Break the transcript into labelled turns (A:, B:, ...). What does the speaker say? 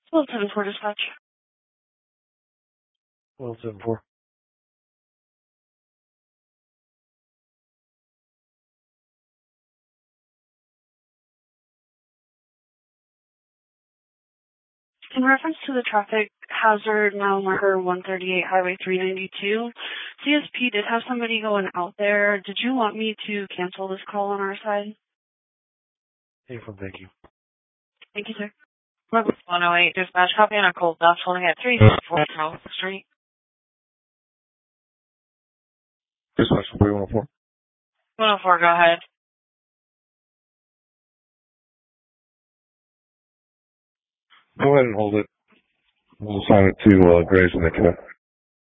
A: 1274 dispatch.
B: 1274.
A: In reference to the traffic hazard mile marker 138 Highway 392, CSP did have somebody going out there. Did you want me to cancel this call on our side?
B: Thank you.
A: Thank you, sir.
C: 108 dispatch, copy on a cold dash holding at 304 South Street.
B: Dispatch 3104.
C: 104, go ahead.
B: Go ahead and hold it. We'll assign it to Grace and Nick.